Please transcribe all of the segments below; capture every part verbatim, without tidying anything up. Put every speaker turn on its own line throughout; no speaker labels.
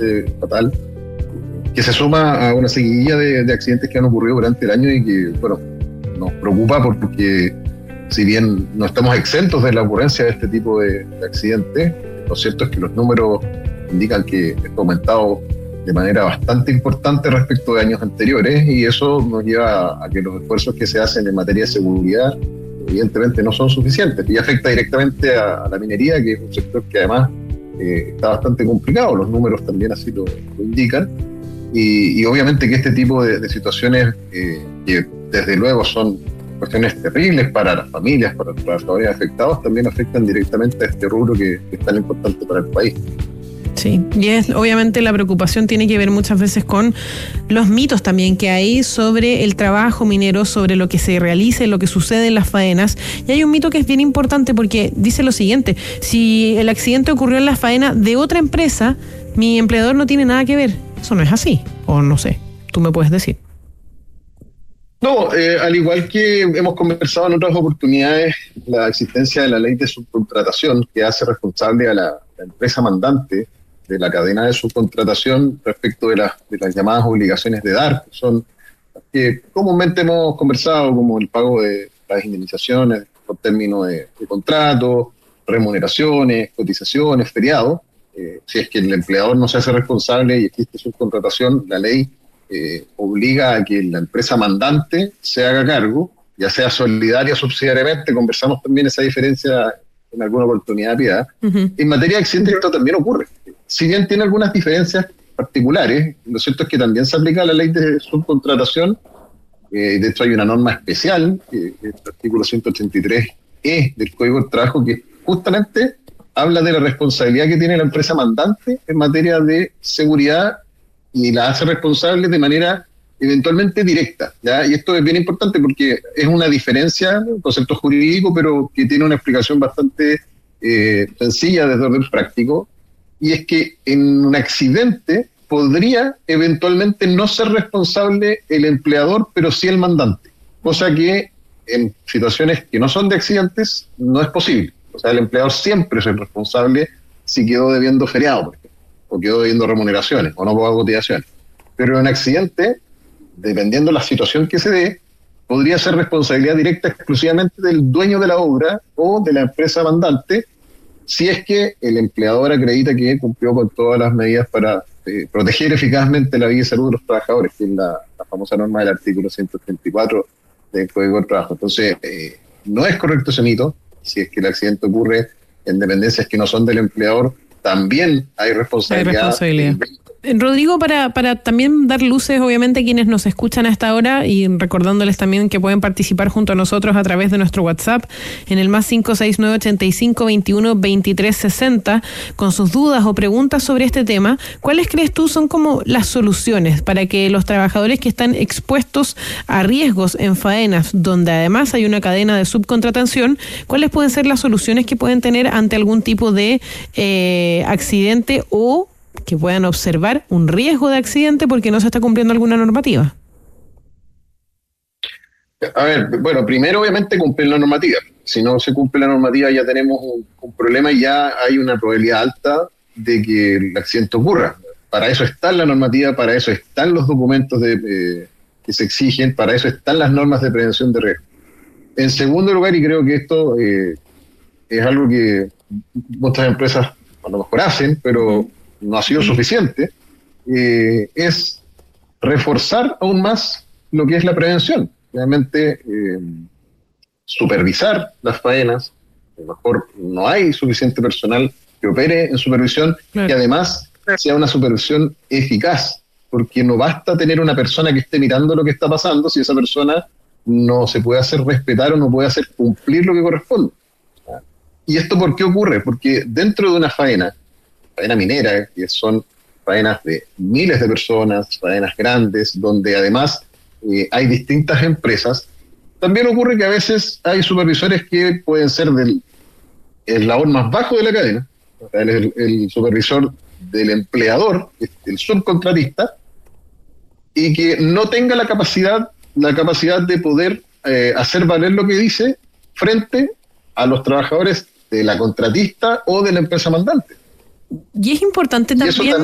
realmente fatal, que se suma a una seguidilla de, de accidentes que han ocurrido durante el año y que, bueno, nos preocupa porque si bien no estamos exentos de la ocurrencia de este tipo de, de accidentes, lo cierto es que los números indican que esto ha aumentado de manera bastante importante respecto de años anteriores, y eso nos lleva a que los esfuerzos que se hacen en materia de seguridad evidentemente no son suficientes y afecta directamente a, a la minería, que es un sector que además eh, está bastante complicado, los números también así lo, lo indican, y, y obviamente que este tipo de, de situaciones eh, que desde luego son cuestiones terribles para las familias, para los trabajadores afectados, también afectan directamente a este rubro que, que es tan importante para el país.
Sí, y es, obviamente la preocupación tiene que ver muchas veces con los mitos también que hay sobre el trabajo minero, sobre lo que se realiza, lo que sucede en las faenas. Y hay un mito que es bien importante porque dice lo siguiente: si el accidente ocurrió en la faena de otra empresa, mi empleador no tiene nada que ver. Eso no es así, o no sé, tú me puedes decir.
No, eh, al igual que hemos conversado en otras oportunidades, la existencia de la ley de subcontratación que hace responsable a la, la empresa mandante de la cadena de subcontratación respecto de, la, de las llamadas obligaciones de dar, que son las que comúnmente hemos conversado, como el pago de las indemnizaciones por término de, de contrato, remuneraciones, cotizaciones, feriados. Eh, si es que el empleador no se hace responsable y existe subcontratación, la ley eh, obliga a que la empresa mandante se haga cargo, ya sea solidaria o subsidiariamente. Conversamos también esa diferencia en alguna oportunidad, Piedad. Uh-huh. En materia de accidentes esto también ocurre. Si bien tiene algunas diferencias particulares, lo cierto es que también se aplica la ley de subcontratación. Eh, de hecho hay una norma especial, eh, el artículo ciento ochenta y tres E del Código del Trabajo, que justamente habla de la responsabilidad que tiene la empresa mandante en materia de seguridad y la hace responsable de manera eventualmente directa, ¿ya? Y esto es bien importante porque es una diferencia, un concepto jurídico, pero que tiene una explicación bastante eh, sencilla desde orden práctico, y es que en un accidente podría eventualmente no ser responsable el empleador, pero sí el mandante, cosa que en situaciones que no son de accidentes no es posible. O sea, el empleador siempre es el responsable si quedó debiendo feriado, por ejemplo, o quedó debiendo remuneraciones, o no pagó cotizaciones. Pero en un accidente, dependiendo de la situación que se dé, podría ser responsabilidad directa exclusivamente del dueño de la obra o de la empresa mandante, si es que el empleador acredita que cumplió con todas las medidas para eh, proteger eficazmente la vida y salud de los trabajadores, que es la, la famosa norma del artículo ciento treinta y cuatro del Código del Trabajo. Entonces, eh, no es correcto ese mito. Si es que el accidente ocurre en dependencias que no son del empleador, también hay responsabilidad.
Hay responsabilidad. Rodrigo, para, para también dar luces, obviamente, a quienes nos escuchan a esta hora, y recordándoles también que pueden participar junto a nosotros a través de nuestro WhatsApp en el más cinco seis nueve ochenta y cinco veintiuno veintitrés sesenta con sus dudas o preguntas sobre este tema. ¿Cuáles crees tú son como las soluciones para que los trabajadores que están expuestos a riesgos en faenas, donde además hay una cadena de subcontratación, cuáles pueden ser las soluciones que pueden tener ante algún tipo de eh, accidente o que puedan observar un riesgo de accidente porque no se está cumpliendo alguna normativa?
A ver, bueno, primero obviamente cumplir la normativa. Si no se cumple la normativa ya tenemos un, un problema y ya hay una probabilidad alta de que el accidente ocurra. Para eso está la normativa, para eso están los documentos de, eh, que se exigen, para eso están las normas de prevención de riesgo. En segundo lugar, y creo que esto eh, es algo que muchas empresas a lo mejor hacen, pero no ha sido suficiente, eh, es reforzar aún más lo que es la prevención. Realmente eh, supervisar las faenas. A lo mejor no hay suficiente personal que opere en supervisión, claro, que además sea una supervisión eficaz, porque no basta tener una persona que esté mirando lo que está pasando si esa persona no se puede hacer respetar o no puede hacer cumplir lo que corresponde. ¿Y esto por qué ocurre? Porque dentro de una faena, faena minera, que son faenas de miles de personas, faenas grandes, donde además eh, hay distintas empresas, también ocurre que a veces hay supervisores que pueden ser del eslabón más bajo de la cadena, o sea, el, el supervisor del empleador, el subcontratista, y que no tenga la capacidad, la capacidad de poder eh, hacer valer lo que dice frente a los trabajadores de la contratista o de la empresa mandante.
Y es importante también,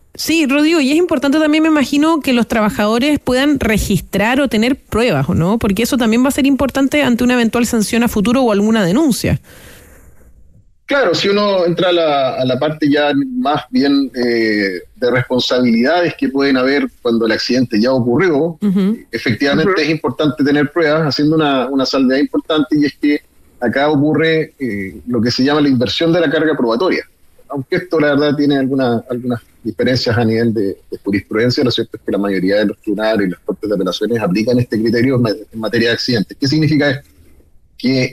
Sí, Rodrigo, y es importante también, me imagino, que los trabajadores puedan registrar o tener pruebas, ¿o no? Porque eso también va a ser importante ante una eventual sanción a futuro o alguna denuncia.
Claro, si uno entra a la, a la parte ya más bien eh, de responsabilidades que pueden haber cuando el accidente ya ocurrió, uh-huh. efectivamente uh-huh. es importante tener pruebas, haciendo una, una salvedad importante, y es que acá ocurre eh, lo que se llama la inversión de la carga probatoria. Aunque esto la verdad tiene alguna, algunas diferencias a nivel de, de jurisprudencia, lo cierto es que la mayoría de los tribunales y las cortes de apelaciones aplican este criterio en materia de accidentes. ¿Qué significa esto? Que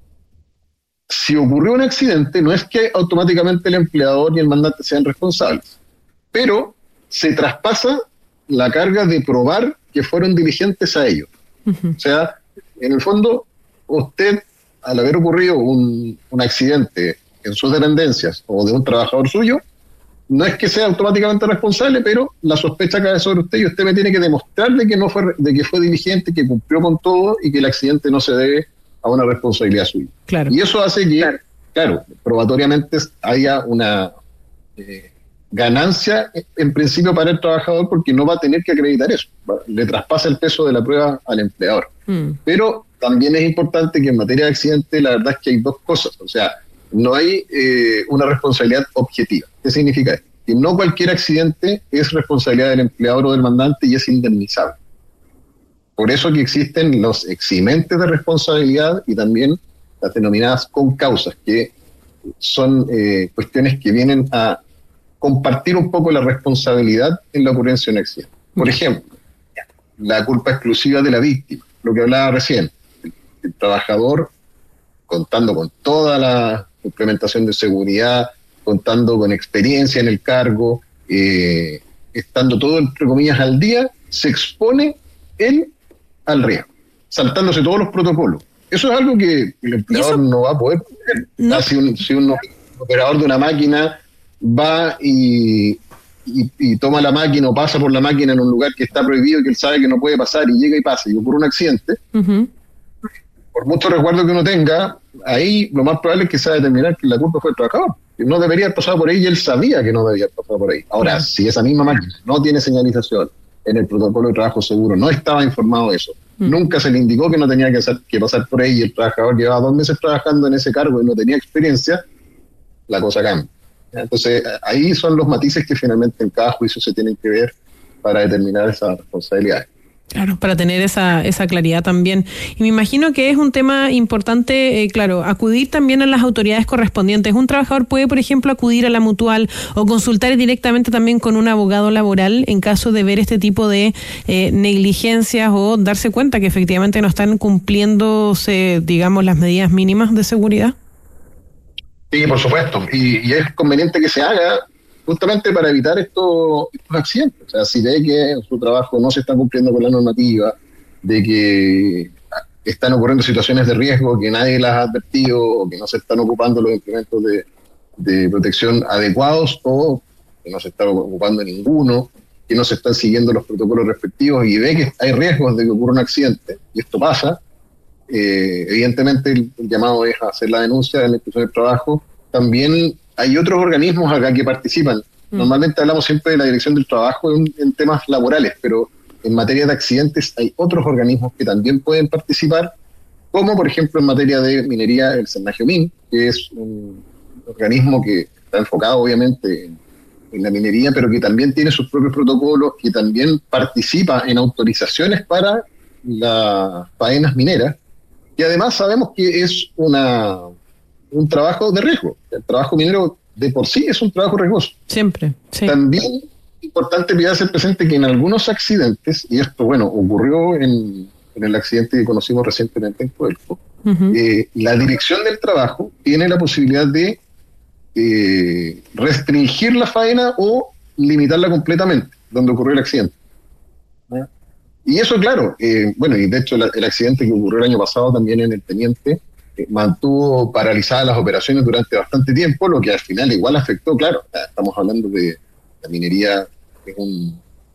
si ocurrió un accidente, no es que automáticamente el empleador y el mandante sean responsables, pero se traspasa la carga de probar que fueron diligentes a ello. Uh-huh. O sea, en el fondo, usted, al haber ocurrido un, un accidente en sus dependencias o de un trabajador suyo, no es que sea automáticamente responsable, pero la sospecha cae sobre usted y usted me tiene que demostrar de que, no fue, de que fue diligente, que cumplió con todo y que el accidente no se debe a una responsabilidad suya. Claro. Y eso hace que, claro, probatoriamente haya una eh, ganancia en principio para el trabajador, porque no va a tener que acreditar eso. Le traspasa el peso de la prueba al empleador. Mm. Pero también es importante que en materia de accidente la verdad es que hay dos cosas. O sea, no hay eh, una responsabilidad objetiva. ¿Qué significa esto? Que no cualquier accidente es responsabilidad del empleador o del mandante y es indemnizable. Por eso que existen los eximentes de responsabilidad y también las denominadas concausas, que son eh, cuestiones que vienen a compartir un poco la responsabilidad en la ocurrencia de un accidente. Por ejemplo, la culpa exclusiva de la víctima, lo que hablaba recién. El, el trabajador, contando con toda la implementación de seguridad, contando con experiencia en el cargo, eh, estando todo, entre comillas, al día, se expone él al riesgo, saltándose todos los protocolos. Eso es algo que el empleador no va a poder hacer. No. Si, un, si un operador de una máquina va y, y, y toma la máquina o pasa por la máquina en un lugar que está prohibido y que él sabe que no puede pasar, y llega y pasa y ocurre un accidente, uh-huh. por mucho resguardo que uno tenga, ahí lo más probable es que se va a determinar que la culpa fue del trabajador. No debería haber pasado por ahí y él sabía que no debía haber pasado por ahí. Ahora, uh-huh. si esa misma máquina no tiene señalización en el protocolo de trabajo seguro, no estaba informado de eso, mm. nunca se le indicó que no tenía que, hacer, que pasar por ahí, y el trabajador llevaba dos meses trabajando en ese cargo y no tenía experiencia, la cosa cambia. Entonces, ahí son los matices que finalmente en cada juicio se tienen que ver para determinar esas responsabilidades.
Claro, para tener esa esa claridad también. Y me imagino que es un tema importante, eh, claro, acudir también a las autoridades correspondientes. Un trabajador puede, por ejemplo, acudir a la mutual o consultar directamente también con un abogado laboral en caso de ver este tipo de eh, negligencias o darse cuenta que efectivamente no están cumpliéndose, digamos, las medidas mínimas de seguridad.
Sí, por supuesto. Y, y es conveniente que se haga justamente para evitar estos, estos accidentes. O sea, si ve que en su trabajo no se está cumpliendo con la normativa, de que están ocurriendo situaciones de riesgo que nadie las ha advertido, o que no se están ocupando los implementos de, de protección adecuados, o que no se está ocupando ninguno, que no se están siguiendo los protocolos respectivos, y ve que hay riesgos de que ocurra un accidente, y esto pasa, eh, evidentemente el, el llamado es a hacer la denuncia de la Inspección del Trabajo. También hay otros organismos acá que participan. Mm. Normalmente hablamos siempre de la Dirección del Trabajo en, en temas laborales, pero en materia de accidentes hay otros organismos que también pueden participar, como por ejemplo en materia de minería el Senagiomin, que es un organismo que está enfocado obviamente en, en la minería, pero que también tiene sus propios protocolos, que también participa en autorizaciones para las faenas mineras, y además sabemos que es una... un trabajo de riesgo. El trabajo minero de por sí es un trabajo riesgoso.
Siempre, sí.
También es importante hacer presente que en algunos accidentes, y esto, bueno, ocurrió en, en el accidente que conocimos recientemente en Codelco, uh-huh. eh, la Dirección del Trabajo tiene la posibilidad de eh, restringir la faena o limitarla completamente, donde ocurrió el accidente. ¿Eh? Y eso, claro, eh, bueno, y de hecho el, el accidente que ocurrió el año pasado también en el Teniente, mantuvo paralizadas las operaciones durante bastante tiempo, lo que al final igual afectó, claro, estamos hablando de la minería, que es un,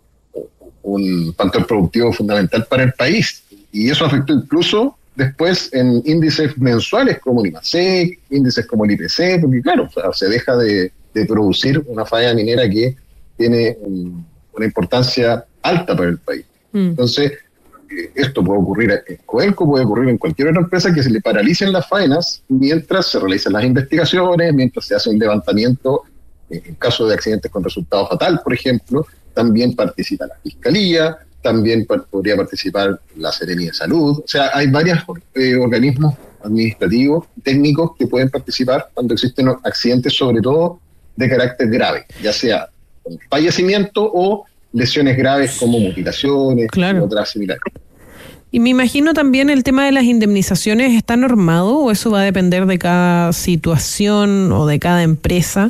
un factor productivo fundamental para el país, y eso afectó incluso después en índices mensuales como el IMASEC, índices como el I P C, porque claro, o sea, se deja de, de producir una falla minera que tiene un, una importancia alta para el país. Mm. Entonces, eh, esto puede ocurrir en Codelco, puede ocurrir en cualquier otra empresa, que se le paralicen las faenas mientras se realizan las investigaciones, mientras se hace un levantamiento. En caso de accidentes con resultado fatal, por ejemplo, también participa la Fiscalía, también podría participar la Seremía de Salud. O sea, hay varios eh, organismos administrativos, técnicos, que pueden participar cuando existen accidentes, sobre todo de carácter grave, ya sea con fallecimiento o lesiones graves como mutilaciones,
claro,
y otras similares.
Y me imagino también el tema de las indemnizaciones, ¿está normado o eso va a depender de cada situación o de cada empresa?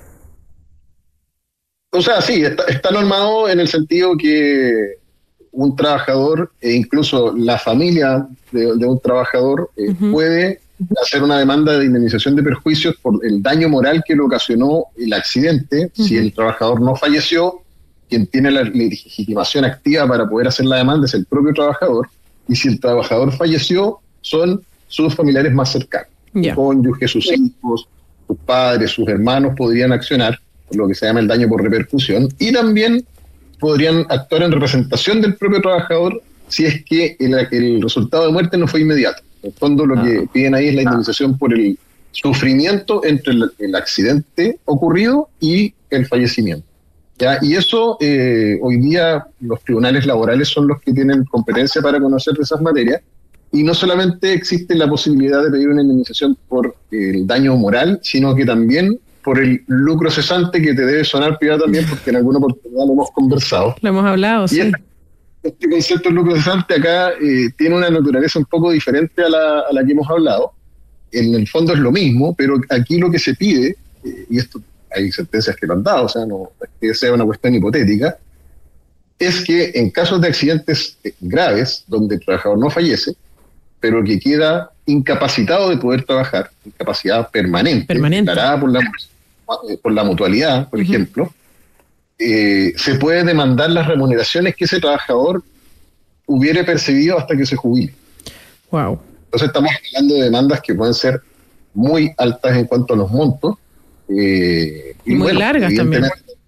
O sea, sí, está, está normado en el sentido que un trabajador, e incluso la familia de, de un trabajador, eh, uh-huh. puede hacer una demanda de indemnización de perjuicios por el daño moral que le ocasionó el accidente. Uh-huh. Si el trabajador no falleció, quien tiene la legitimación activa para poder hacer la demanda es el propio trabajador, y si el trabajador falleció, son sus familiares más cercanos. Yeah. Su cónyuge, sus hijos, sus padres, sus hermanos podrían accionar, lo que se llama el daño por repercusión, y también podrían actuar en representación del propio trabajador si es que el, el resultado de muerte no fue inmediato. En el fondo lo ah. que piden ahí es la indemnización por el sufrimiento entre el, el accidente ocurrido y el fallecimiento. ¿Ya? Y eso eh, hoy día los tribunales laborales son los que tienen competencia para conocer de esas materias, y no solamente existe la posibilidad de pedir una indemnización por el daño moral, sino que también por el lucro cesante, que te debe sonar privado también, porque en alguna oportunidad lo hemos conversado.
Lo hemos hablado, y sí.
Este, este concepto de lucro cesante acá eh, tiene una naturaleza un poco diferente a la, a la que hemos hablado. En el fondo es lo mismo, pero aquí lo que se pide, eh, y esto hay sentencias que lo han dado, o sea, no es que sea una cuestión hipotética, es que en casos de accidentes graves, donde el trabajador no fallece, pero que queda incapacitado de poder trabajar, incapacidad permanente,
permanente.
declarada por la por la mutualidad, por uh-huh. ejemplo, eh, se puede demandar las remuneraciones que ese trabajador hubiere percibido hasta que se jubile.
Wow.
Entonces estamos hablando de demandas que pueden ser muy altas en cuanto a los montos. Eh,
y, y muy bueno, largas también.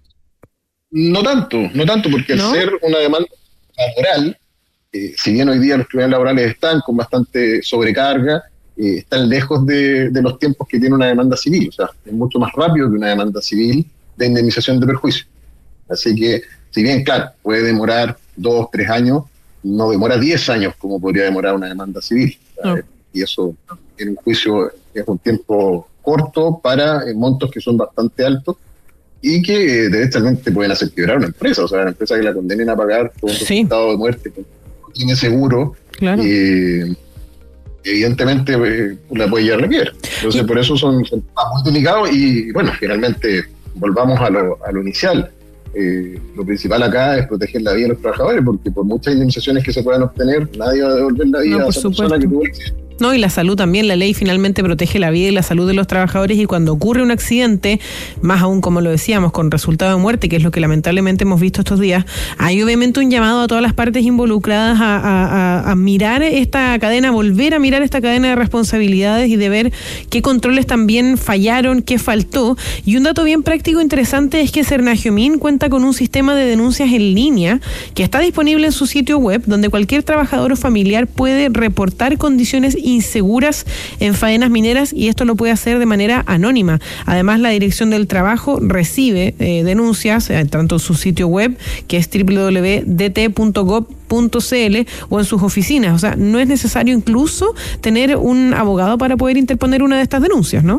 No tanto, no tanto, porque ¿no? al ser una demanda laboral, eh, si bien hoy día los tribunales laborales están con bastante sobrecarga, Eh, están lejos de, de los tiempos que tiene una demanda civil, o sea, es mucho más rápido que una demanda civil de indemnización de perjuicio. Así que, si bien, claro, puede demorar dos, tres años, no demora diez años como podría demorar una demanda civil. No. Y eso, en un juicio, es un tiempo corto para eh, montos que son bastante altos y que eh, directamente pueden hacer quebrar una empresa, o sea, una empresa que la condenen a pagar por un
sí.
resultado de muerte que no tiene seguro.
Claro.
Eh, evidentemente eh, la puede llevar a la quiebra. Entonces, por eso son, son muy delicados y, bueno, finalmente volvamos a lo, a lo inicial. Eh, lo principal acá es proteger la vida de los trabajadores, porque por muchas indemnizaciones que se puedan obtener, nadie va a devolver la vida
no,
a esa
supuesto.
persona que tuvo el accidente.
No, y la salud también, la ley finalmente protege la vida y la salud de los trabajadores, y cuando ocurre un accidente, más aún como lo decíamos, con resultado de muerte, que es lo que lamentablemente hemos visto estos días, hay obviamente un llamado a todas las partes involucradas a, a, a mirar esta cadena, volver a mirar esta cadena de responsabilidades y de ver qué controles también fallaron, qué faltó. Y un dato bien práctico interesante es que Sernagiomín cuenta con un sistema de denuncias en línea que está disponible en su sitio web, donde cualquier trabajador o familiar puede reportar condiciones inseguras en faenas mineras, y esto lo puede hacer de manera anónima. Además, la Dirección del Trabajo recibe eh, denuncias eh, tanto en su sitio web, que es doble u doble u doble u punto d t punto gov punto c l, o en sus oficinas. O sea, no es necesario incluso tener un abogado para poder interponer una de estas denuncias, ¿no?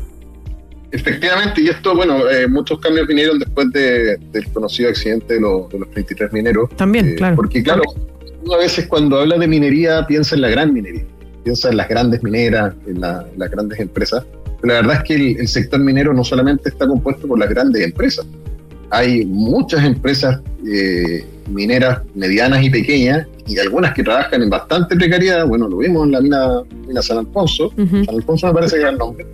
Efectivamente, y esto, bueno, eh, muchos cambios vinieron después de, del conocido accidente de, lo, de los treinta y tres mineros.
También, eh, claro.
Porque, claro, uno a veces cuando habla de minería piensa en la gran minería, piensa en las grandes mineras, en, la, en las grandes empresas, pero la verdad es que el, el sector minero no solamente está compuesto por las grandes empresas, hay muchas empresas eh, mineras medianas y pequeñas, y algunas que trabajan en bastante precariedad. Bueno, lo vimos en la mina, mina San Alfonso, uh-huh. San Alfonso me parece que era el nombre,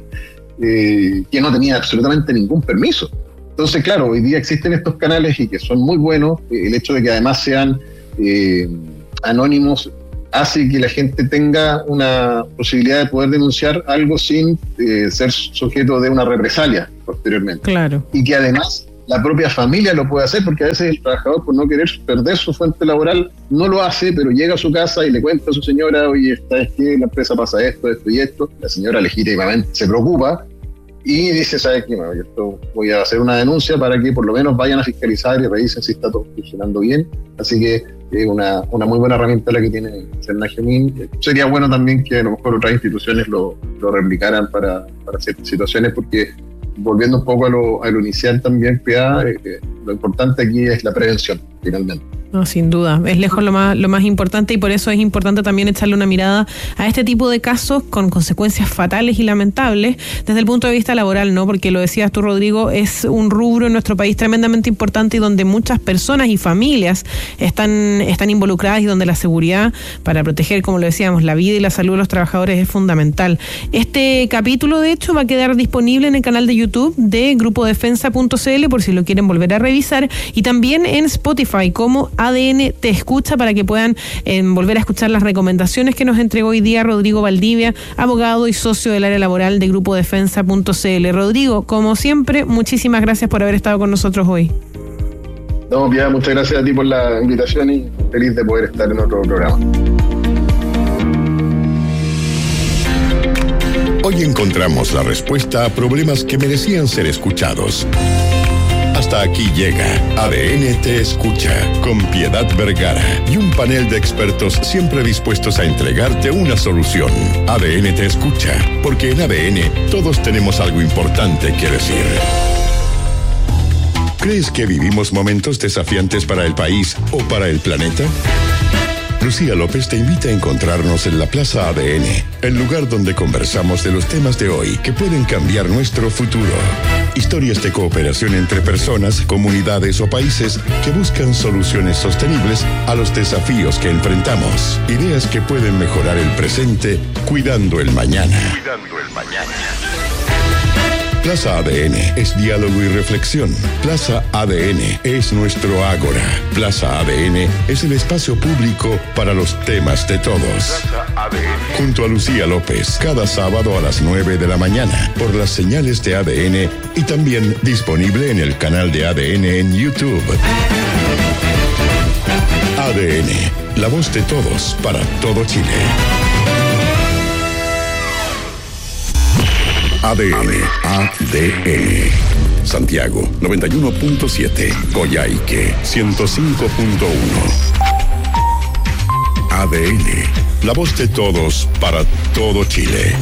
eh, que no tenía absolutamente ningún permiso. Entonces, claro, hoy día existen estos canales y que son muy buenos. El hecho de que además sean eh, anónimos hace que la gente tenga una posibilidad de poder denunciar algo sin eh, ser sujeto de una represalia posteriormente.
Claro.
Y que además la propia familia lo puede hacer, porque a veces el trabajador, por no querer perder su fuente laboral, no lo hace, pero llega a su casa y le cuenta a su señora, oye, ¿sabes qué? La empresa pasa esto, esto y esto. La señora legítimamente se preocupa y dice, ¿sabes qué? Bueno, yo esto voy a hacer una denuncia para que por lo menos vayan a fiscalizar y revisen si está todo funcionando bien. Así que es eh, una, una muy buena herramienta la que tiene Senagemin. Sería bueno también que a lo mejor otras instituciones lo, lo replicaran para, para ciertas situaciones, porque volviendo un poco a lo, a lo inicial también, P A, eh, lo importante aquí es la prevención, finalmente.
No, sin duda, es lejos lo más, lo más importante, y por eso es importante también echarle una mirada a este tipo de casos con consecuencias fatales y lamentables desde el punto de vista laboral, ¿no? Porque lo decías tú, Rodrigo, es un rubro en nuestro país tremendamente importante y donde muchas personas y familias están, están involucradas, y donde la seguridad para proteger, como lo decíamos, la vida y la salud de los trabajadores es fundamental. Este capítulo, de hecho, va a quedar disponible en el canal de YouTube de grupo defensa punto c l por si lo quieren volver a revisar, y también en Spotify como A D N Te Escucha, para que puedan eh, volver a escuchar las recomendaciones que nos entregó hoy día Rodrigo Valdivia, abogado y socio del área laboral de grupo defensa punto c l. Rodrigo, como siempre, muchísimas gracias por haber estado con nosotros hoy.
No, Pia, muchas gracias a ti por la invitación y feliz de poder estar en otro programa.
Hoy encontramos la respuesta a problemas que merecían ser escuchados. Hasta aquí llega A D N Te Escucha, con Piedad Vergara y un panel de expertos siempre dispuestos a entregarte una solución. A D N Te Escucha, porque en A D N todos tenemos algo importante que decir. ¿Crees que vivimos momentos desafiantes para el país o para el planeta? Lucía López te invita a encontrarnos en la Plaza A D N, el lugar donde conversamos de los temas de hoy que pueden cambiar nuestro futuro. Historias de cooperación entre personas, comunidades o países que buscan soluciones sostenibles a los desafíos que enfrentamos. Ideas que pueden mejorar el presente, cuidando el mañana. Cuidando el mañana. Plaza A D N es diálogo y reflexión. Plaza A D N es nuestro ágora. Plaza A D N es el espacio público para los temas de todos. Plaza A D N. Junto a Lucía López, cada sábado a las nueve de la mañana, por las señales de A D N y también disponible en el canal de A D N en YouTube. A D N, la voz de todos para todo Chile. A D N, A D N. Santiago, noventa y uno punto siete. Coyhaique, ciento cinco punto uno. A D N, la voz de todos para todo Chile.